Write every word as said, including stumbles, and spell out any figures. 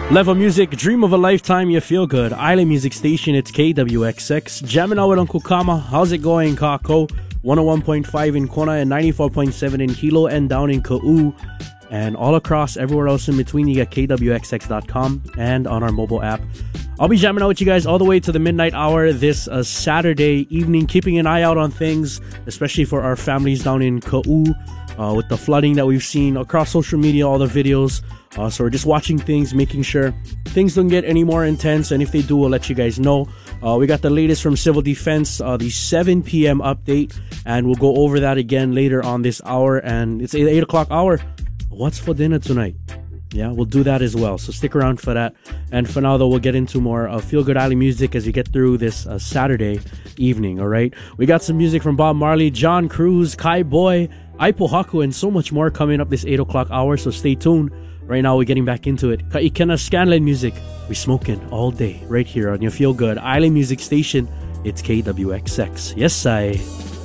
Level Music, Dream of a Lifetime, You Feel Good. Island Music Station, it's K W X X. Jamming out with Uncle Kama. How's it going, Kako? one oh one point five in Kona and ninety-four point seven in Hilo and down in Ka'u. And all across, everywhere else in between, you get K W X X dot com and on our mobile app. I'll be jamming out with you guys all the way to the midnight hour this uh, Saturday evening, keeping an eye out on things, especially for our families down in Ka'u, uh, with the flooding that we've seen across social media, all the videos. Uh, so we're just watching things, making sure things don't get any more intense, and if they do, we'll let you guys know. Uh, we got the latest from Civil Defense, uh, the seven p.m. update, and we'll go over that again later on this hour. And it's eight o'clock hour. What's for dinner tonight? Yeah, we'll do that as well. So stick around for that. And for now, though, we'll get into more uh, Feel Good Island music as we get through this uh, Saturday evening, all right? We got some music from Bob Marley, John Cruz, Kai Boy, Aipo Haku, and so much more coming up this eight o'clock hour, so stay tuned. Right now, we're getting back into it. Kaikena Scanlan music. We're smoking all day right here on your Feel Good Island Music Station. It's K W X X. Yes, I...